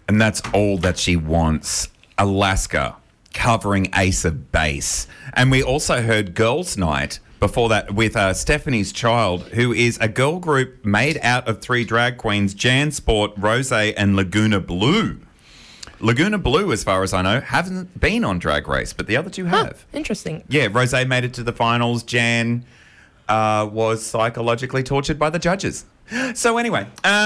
And that's all that she wants. Alaska covering Ace of Base. And we also heard Girls Night before that with Stephanie's Child, who is a girl group made out of 3 drag queens, Jan Sport, Rose, and Laguna Blue. Laguna Blue, as far as I know, haven't been on Drag Race, but the other 2 have. Interesting. Yeah, Rose made it to the finals. Jan was psychologically tortured by the judges. So anyway,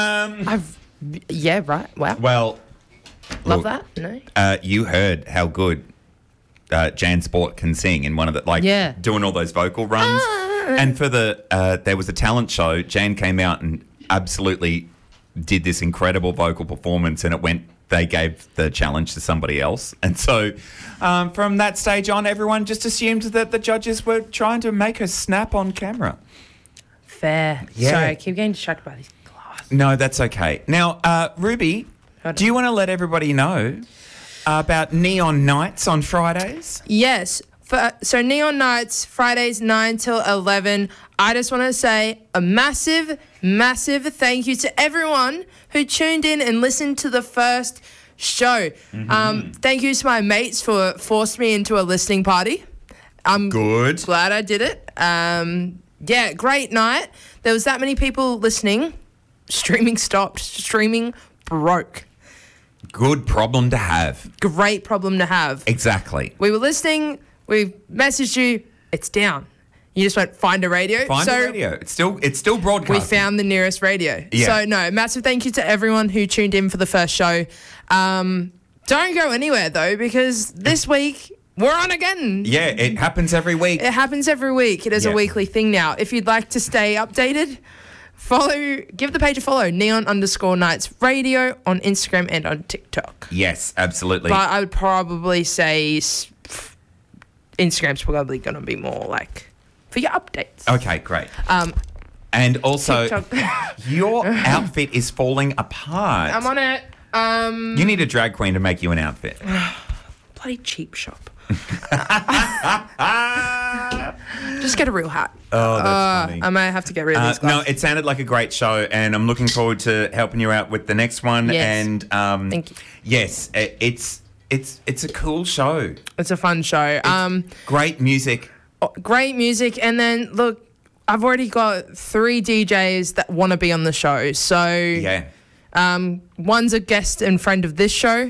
Yeah, right. Wow. well, Love look, that. No. you heard how good Jan Sport can sing in one of the doing all those vocal runs. And for there was a talent show. Jan came out and absolutely did this incredible vocal performance, and they gave the challenge to somebody else. And so from that stage on, everyone just assumed that the judges were trying to make her snap on camera. Fair. Yeah. Sorry, I keep getting distracted by these glasses. No, that's okay. Now, Ruby, do you want to let everybody know about Neon Nights on Fridays? Yes. So Neon Nights, Fridays 9 till 11. I just want to say a massive, massive thank you to everyone who tuned in and listened to the first show. Thank you to my mates for forced me into a listening party. I'm Good. glad I did it. Yeah, great night. There was that many people listening. Streaming stopped. Streaming broke. Good problem to have. Great problem to have. Exactly. We were listening. We messaged you. It's down. You just went find a radio. Find a radio. It's still broadcasting. We found the nearest radio. Yeah. So no, massive thank you to everyone who tuned in for the first show. Don't go anywhere though, because this week we're on again. Yeah, it happens every week. It happens every week. It is a weekly thing now. If you'd like to stay updated, give the page a follow, Neon_Nights Radio on Instagram and on TikTok. Yes, absolutely. But I would probably say Instagram's probably going to be more like for your updates. Okay, great. And also, TikTok. your outfit is falling apart. I'm on it. You need a drag queen to make you an outfit. Bloody cheap shop. Just get a real hat. Oh, that's funny. I might have to get rid of these glasses. No, it sounded like a great show, and I'm looking forward to helping you out with the next one. Yes. And Thank you. Yes, it's a cool show. It's a fun show. Great music. Great music. And then, look, I've already got 3 DJs that want to be on the show. So Yeah. One's a guest and friend of this show.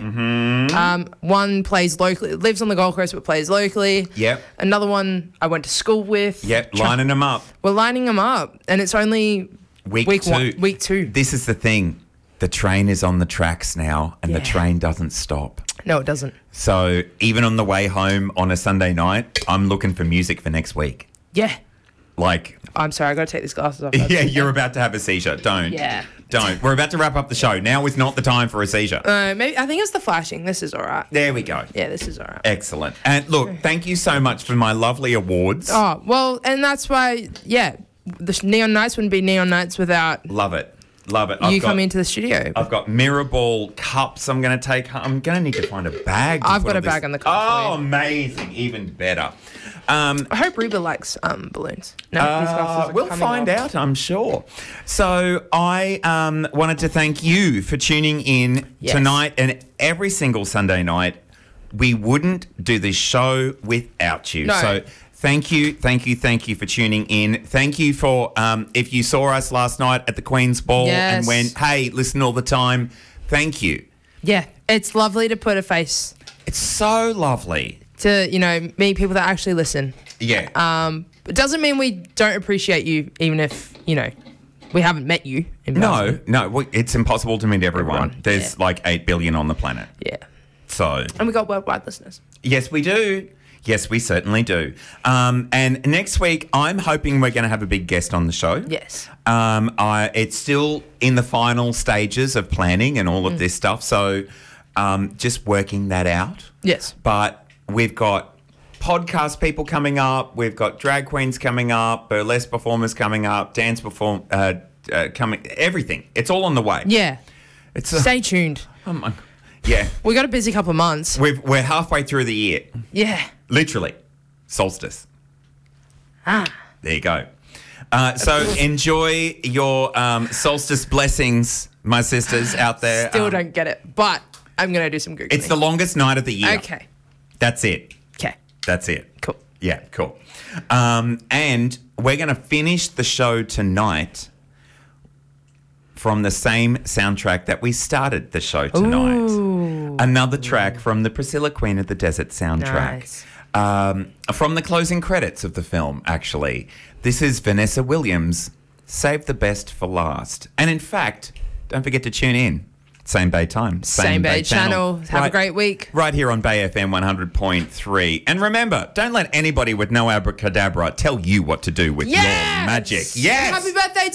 One plays locally, lives on the Gold Coast but plays locally. Yep. Another one I went to school with. Yep, lining them up. We're lining them up, and it's only Week week 2. This is the thing. The train is on the tracks now, and the Yeah. train doesn't stop. No, it doesn't. So even on the way home on a Sunday night, I'm looking for music for next week. Yeah. Like, I'm sorry, I got to take these glasses off. yeah, you're about to have a seizure. Don't. Yeah. Don't. We're about to wrap up the show. Now is not the time for a seizure. Maybe I think it's the flashing. This is all right. There we go. Yeah, this is all right. Excellent. And look, thank you so much for my lovely awards. Oh, well, and that's why, yeah, the Neon Nights wouldn't be Neon Nights without Love it. Love it. you coming into the studio. I've got mirror ball cups I'm going to take home. I'm going to need to find a bag. I've got a bag on the car. Oh, amazing. Even better. I hope Reba likes balloons. No, these glasses are We'll coming find off. out, I'm sure. So I wanted to thank you for tuning in Yes. tonight and every single Sunday night. We wouldn't do this show without you. No. So thank you for tuning in. Thank you for, if you saw us last night at the Queen's Ball Yes. and went, hey, listen all the time, thank you. Yeah, it's lovely to put a face It's so lovely. to, meet people that actually listen. Yeah. It doesn't mean we don't appreciate you, even if, we haven't met you in person. No, it's impossible to meet everyone. Everyone, There's yeah. like 8 billion on the planet. Yeah. So, And we got worldwide listeners. yes, we do. Yes, we certainly do. And next week, I'm hoping we're going to have a big guest on the show. Yes. It's still in the final stages of planning and all of this stuff. So, just working that out. Yes. But we've got podcast people coming up. We've got drag queens coming up, burlesque performers coming up, dance coming. Everything. It's all on the way. Yeah. It's Stay tuned. oh my, yeah. We got a busy couple of months. We're halfway through the year. Yeah. Literally. Solstice. Ah. There you go. So enjoy your solstice blessings, my sisters out there. Still don't get it, but I'm going to do some Googling. It's the longest night of the year. Okay. That's it. Okay. That's it. Cool. Yeah, cool. And we're going to finish the show tonight from the same soundtrack that we started the show tonight. Ooh. Another track from the Priscilla Queen of the Desert soundtrack. Nice. From the closing credits of the film, actually. This is Vanessa Williams, Save the Best for Last. And in fact, don't forget to tune in. Same Bay time. Same Bay channel. Have a great week. Right here on Bay FM 100.3. And remember, don't let anybody with no abracadabra tell you what to do with your magic. Yes! Happy birthday